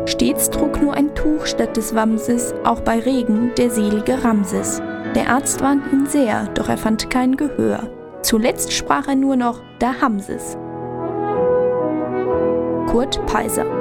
Stets trug nur ein Tuch statt des Wamses, auch bei Regen, der selige Ramses. Der Arzt warnt ihn sehr, doch er fand kein Gehör. Zuletzt sprach er nur noch: Da Hamses. Kurt Peiser.